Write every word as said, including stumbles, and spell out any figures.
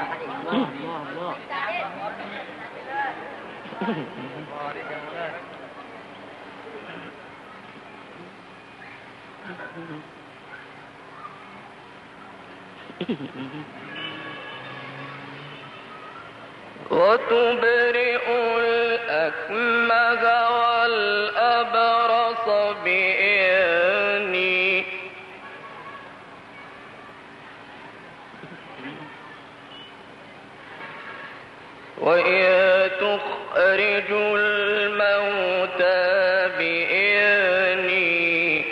الله الله وتبرئ الأكمه والأبرص بإذني وإذ تخرج الموتى بإذني